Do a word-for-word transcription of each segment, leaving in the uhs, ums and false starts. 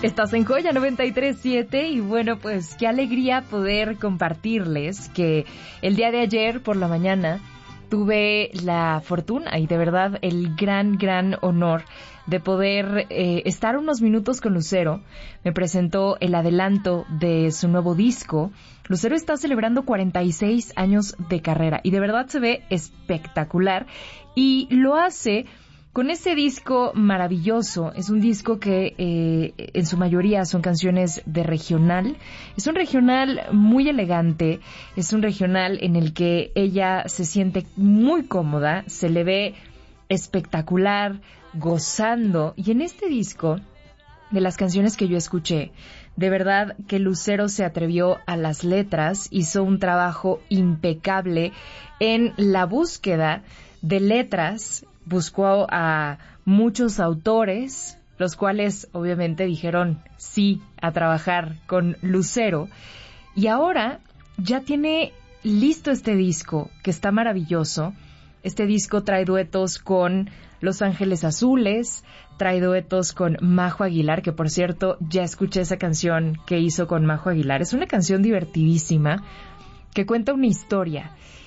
Estás en Joya noventa y tres punto siete y bueno, pues qué alegría poder compartirles que el día de ayer por la mañana tuve la fortuna y de verdad el gran, gran honor de poder eh, estar unos minutos con Lucero. Me presentó el adelanto de su nuevo disco. Lucero está celebrando cuarenta y seis años de carrera y de verdad se ve espectacular y lo hace con ese disco maravilloso. Es un disco que eh, en su mayoría son canciones de regional. Es un regional muy elegante, es un regional en el que ella se siente muy cómoda, se le ve espectacular, gozando. Y en este disco, de las canciones que yo escuché, de verdad que Lucero se atrevió a las letras, hizo un trabajo impecable en la búsqueda de letras. Buscó a muchos autores, los cuales obviamente dijeron sí a trabajar con Lucero. Y ahora ya tiene listo este disco, que está maravilloso. Este disco trae duetos con Los Ángeles Azules, trae duetos con Majo Aguilar, que por cierto ya escuché esa canción que hizo con Majo Aguilar. Es una canción divertidísima que cuenta una historia.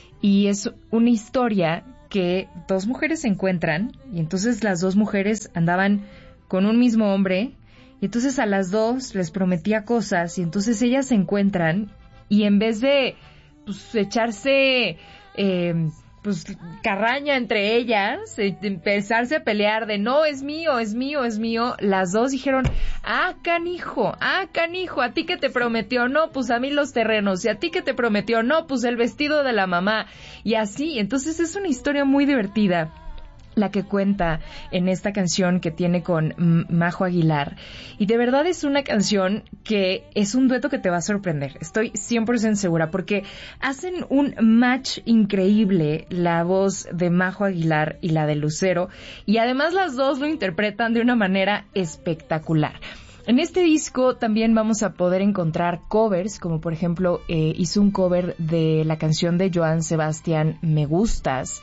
Y es una historia que dos mujeres se encuentran y entonces las dos mujeres andaban con un mismo hombre y entonces a las dos les prometía cosas y entonces ellas se encuentran y en vez de pues, echarse eh, pues carraña entre ellas, eh, empezarse a pelear de no, es mío, es mío, es mío, las dos dijeron, ah, canijo, ah, canijo, a ti que te prometió, no, pues a mí los terrenos, y a ti que te prometió, no, pues el vestido de la mamá, y así. Entonces es una historia muy divertida la que cuenta en esta canción que tiene con Majo Aguilar. Y de verdad es una canción que es un dueto que te va a sorprender. Estoy cien por ciento segura porque hacen un match increíble la voz de Majo Aguilar y la de Lucero. Y además las dos lo interpretan de una manera espectacular. En este disco también vamos a poder encontrar covers, como por ejemplo eh, hizo un cover de la canción de Joan Sebastián, Me Gustas.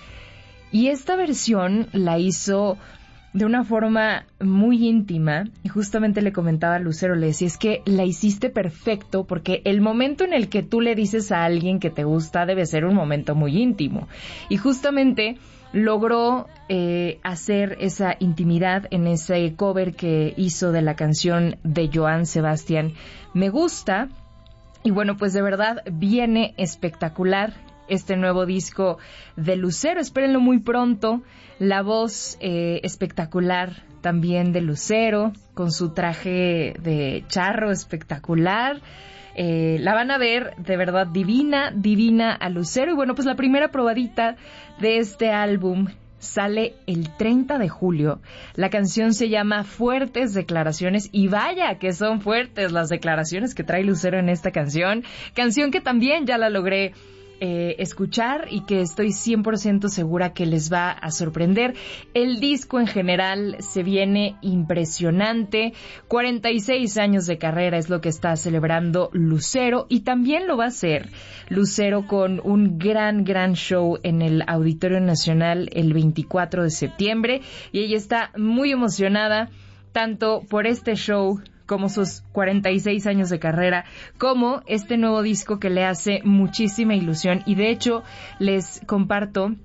Y esta versión la hizo de una forma muy íntima y justamente le comentaba a Lucero, le decía, es que la hiciste perfecto porque el momento en el que tú le dices a alguien que te gusta debe ser un momento muy íntimo. Y justamente logró eh, hacer esa intimidad en ese cover que hizo de la canción de Joan Sebastián, Me Gusta. Y bueno, pues de verdad viene espectacular este nuevo disco de Lucero. Espérenlo muy pronto. La voz eh, espectacular también de Lucero, con su traje de charro espectacular. Eh, la van a ver de verdad divina, divina a Lucero. Y bueno, pues la primera probadita de este álbum sale el treinta de julio. La canción se llama Fuertes Declaraciones y vaya que son fuertes las declaraciones que trae Lucero en esta canción. Canción que también ya la logré Eh, escuchar y que estoy cien por ciento segura que les va a sorprender. El disco en general se viene impresionante. cuarenta y seis años de carrera es lo que está celebrando Lucero y también lo va a hacer Lucero con un gran, gran show en el Auditorio Nacional el veinticuatro de septiembre y ella está muy emocionada tanto por este show como sus cuarenta y seis años de carrera, como este nuevo disco que le hace muchísima ilusión. Y de hecho, les comparto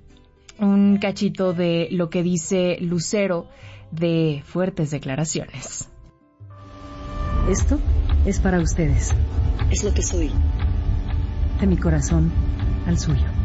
un cachito de lo que dice Lucero de Fuertes Declaraciones. Esto es para ustedes. Es lo que soy. De mi corazón al suyo.